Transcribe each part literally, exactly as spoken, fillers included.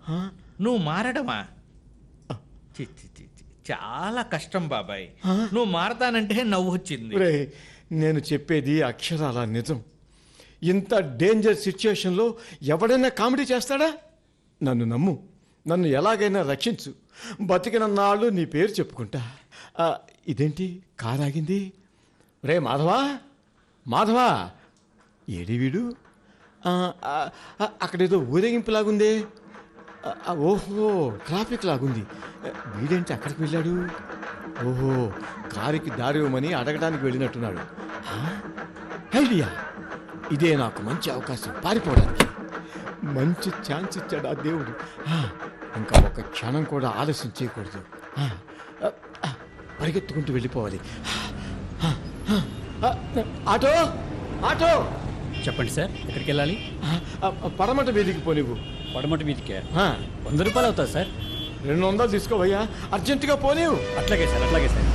నువ్వు మారడమా? చి, చి, చి, చి. చాలా కష్టం బాబాయ్. నువ్వు మారతానంటే నవ్వు వచ్చింది. నేను చెప్పేది అక్షరాల నిజం. ఇంత డేంజర్ సిచ్యుయేషన్లో ఎవడైనా కామెడీ చేస్తాడా? నన్ను నమ్ము, నన్ను ఎలాగైనా రక్షించు. బతికిన నాళ్ళు నీ పేరు చెప్పుకుంటా. ఇదేంటి కారాగింది? రే మాధవా, మాధవా, ఏడి వీడు? అక్కడేదో ఊరేగింపులాగుందే. ఓహో, ట్రాఫిక్ లాగుంది. వీడేంటి అక్కడికి వెళ్ళాడు? ఓహో, కారుకి దారి ఇవ్వమని అడగడానికి వెళ్ళినట్టున్నాడు. ఐడియా, ఇదే నాకు మంచి అవకాశం పారిపోవడానికి. మంచి ఛాన్స్ ఇచ్చాడు ఆ దేవుడు. ఇంకా ఒక క్షణం కూడా ఆలస్యం చేయకూడదు. పరిగెత్తుకుంటూ వెళ్ళిపోవాలి. Auto, auto. చెప్పండి సార్, ఎక్కడికి వెళ్ళాలి? పడమట వీధికి పోనివ్వు. పడమట వీధికే వంద రూపాయలు అవుతుంది సార్. రెండు వందలు తీసుకోవయ్యా, అర్జెంటుగా పోనివ్వు. అట్లాగే సార్, అట్లాగే సార్.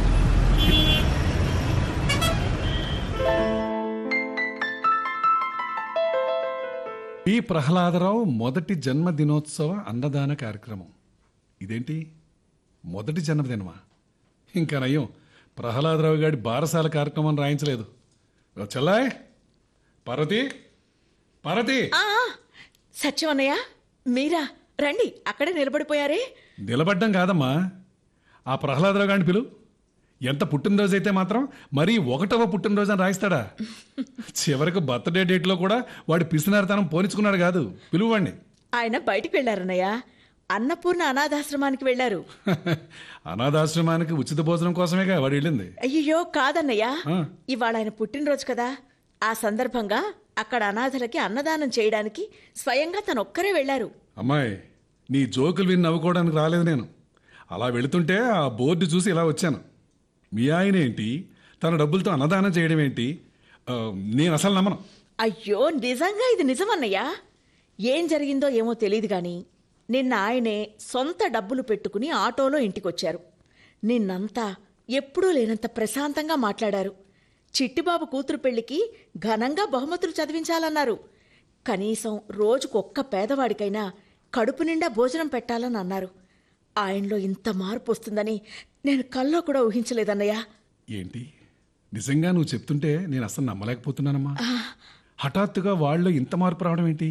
పి ప్రహ్లాదరావు మొదటి జన్మదినోత్సవ అన్నదాన కార్యక్రమం. ఇదేంటి మొదటి జన్మదినమా? ఇంకా నయ్యం, ప్రహ్లాదరావు గారి బారసాల కార్యక్రమం రాయించలేదు. చెల్లాయ్, పార్వతి, పార్వతి. సత్యం అన్నయ్య, మీరా? రండి, అక్కడే నిలబడిపోయారే. నిలబడ్డం కాదమ్మా, ఆ ప్రహ్లాదరావు గారిని పిలు. ఎంత పుట్టినరోజు అయితే మాత్రం మరీ ఒకటవ పుట్టినరోజు అని రాయిస్తాడా? చివరికి బర్త్డే డేట్లో కూడా వాడు పిసినారితనం పోనిచ్చుకున్నాడు కాదు. పిలువండి. ఆయన బయటికి వెళ్ళారన్నయ్య, అన్నపూర్ణ అనాథాశ్రమానికి వెళ్ళారు. అనాథాశ్రమానికి ఉచిత భోజనం కోసమేగా వాడు వెళ్ళింది. అయ్యో కాదన్నయ్య, ఇవాళ ఆయన పుట్టినరోజు కదా, ఆ సందర్భంగా అక్కడ అనాథలకి అన్నదానం చేయడానికి స్వయంగా తనొక్కరే వెళ్ళారు. అమ్మాయి, నీ జోకులు విని నవ్వుకోవడానికి రాలేదు నేను. అలా వెళుతుంటే ఆ బోర్డు చూసి ఇలా వచ్చాను. మీ ఆయన ఏంటి తన డబ్బులతో అన్నదానం చేయడం ఏంటి? నేను అసలు నమ్మను. అయ్యో, నిజంగా ఇది నిజమన్నయ్యా. ఏం జరిగిందో ఏమో తెలియదు గాని నిన్న ఆయనే సొంత డబ్బులు పెట్టుకుని ఆటోలో ఇంటికొచ్చారు. నిన్నంతా ఎప్పుడూ లేనంత ప్రశాంతంగా మాట్లాడారు. చిట్టిబాబు కూతురు పెళ్లికి ఘనంగా బహుమతులు చదివించాలన్నారు. కనీసం రోజుకొక్క పేదవాడికైనా కడుపు నిండా భోజనం పెట్టాలని అన్నారు. ఆయనలో ఇంత మార్పు వస్తుందని నేను కల్లో కూడా ఊహించలేదన్నయ్యా. ఏంటి, నిజంగా నువ్వు చెప్తుంటే నేను అసలు నమ్మలేకపోతున్నానమ్మా. హఠాత్తుగా వాళ్ళలో ఇంత మార్పు రావడం ఏంటి?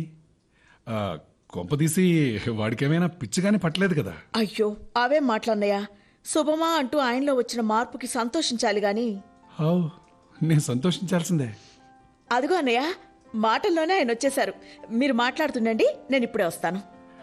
కొంపదీసి వాడికేమైనా పిచ్చిగానే పట్టలేదు కదా? అయ్యో, అవే మాటలన్నయ్యా. శుభమా అంటూ ఆయనలో వచ్చిన మార్పుకి సంతోషించాలి గాని. నేను సంతోషించాల్సిందే. అదిగో అన్నయ్య, మాటల్లోనే ఆయన వచ్చేశారు. మీరు మాట్లాడుతుండండి, నేను ఇప్పుడే వస్తాను.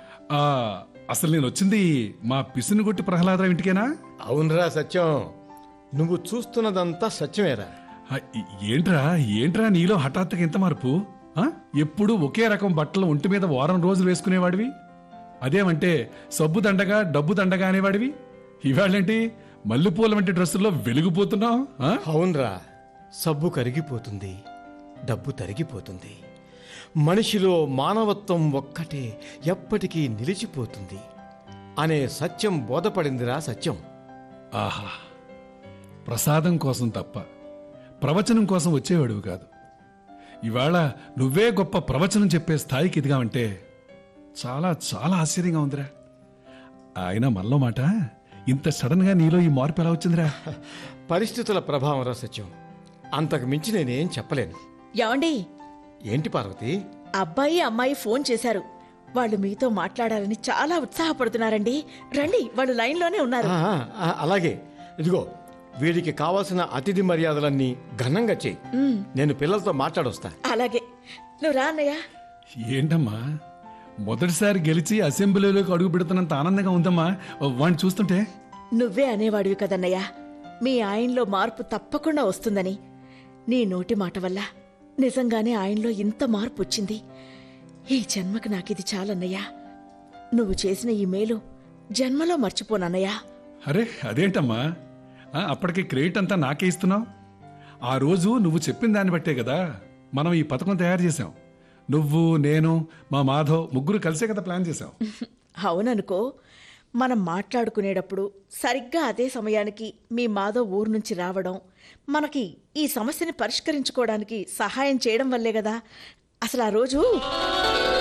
అసలు నేను వచ్చింది మా పిసినుగొట్టి ప్రహ్లాదరావు ఇంటికేనా? అవునరా సత్యం, నువ్వు చూస్తున్నదంతా సత్యమేరా. ఏంట్రా ఏంట్రా నీలో హఠాత్తుగా ఎంత మార్పు? ఎప్పుడు ఒకే రకం బట్టలు ఒంటి మీద వారం రోజులు వేసుకునేవాడివి, అదేమంటే సబ్బు దండగా డబ్బు దండగా అనేవాడివి. ఇవాళేంటి మల్లెపూల వంటి డ్రెస్సుల్లో వెలిగిపోతున్నావు? అవునరా, సబ్బు కరిగిపోతుంది, డబ్బు తరిగిపోతుంది. మనిషిలో మానవత్వం ఒక్కటే ఎప్పటికీ నిలిచిపోతుంది అనే సత్యం బోధపడిందిరా సత్యం. ఆహా, ప్రసాదం కోసం తప్ప ప్రవచనం కోసం వచ్చేవాడు కాదు. ఇవాళ నువ్వే గొప్ప ప్రవచనం చెప్పే స్థాయికి ఎదిగావంటే చాలా చాలా ఆశ్చర్యంగా ఉందిరా. ఆయన మనలో మాట, ఇంత సడన్ గా నీలో ఈ మార్పు ఎలా వచ్చిందిరా? పరిస్థితుల ప్రభావం రా సత్యం, అంతకు మించి నేనేం చెప్పలేను. ఏమండి? ఏంటి పార్వతి? అబ్బాయి అమ్మాయి ఫోన్ చేశారు. వాళ్ళు మీతో మాట్లాడాలని చాలా ఉత్సాహపడుతున్నారండి. రండి, వాళ్ళు లైన్లోనే ఉన్నారు. అలాగే, ఇదిగో వీడికి కావాల్సిన అతిథి మర్యాదలన్నీ ఘనంగా చెయ్యి. నేను పిల్లలతో మాట్లాడొస్తా. అలాగే, నువ్వు రా అన్నయ్య. ఏంటమ్మా, మొదటిసారి గెలిచి అసెంబ్లీలోకి అడుగు పెడుతున్నంత ఆనందంగా ఉందమ్మా వాడిని చూస్తుంటే. నువ్వే అనేవాడివి కదన్నయ్య, మీ ఆయనలో మార్పు తప్పకుండా వస్తుందని. నీ నోటి మాట వల్ల నిజంగానే ఆయనలో ఇంత మార్పు వచ్చింది. ఈ జన్మకు నాకిది చాలన్నయ్యా. నువ్వు చేసిన ఈ మేలు జన్మలో మర్చిపోనన్నయ్యా. అరే అదేంటమ్మా, అప్పటికి క్రెడిట్ అంతా నాకే ఇస్తున్నావు? ఆ రోజు నువ్వు చెప్పిన దాన్ని బట్టే కదా మనం ఈ పథకం తయారు చేశాం. నువ్వు, నేను, మా మాధవ్ ముగ్గురు కలిసే కదా ప్లాన్ చేశాం. అవుననుకో, మనం మాట్లాడుకునేటప్పుడు సరిగ్గా అదే సమయానికి మీ మాధవ్ ఊరు నుంచి రావడం మనకి ఈ సమస్యని పరిష్కరించుకోవడానికి సహాయం చేయడం వల్లే కదా అసలు ఆ రోజు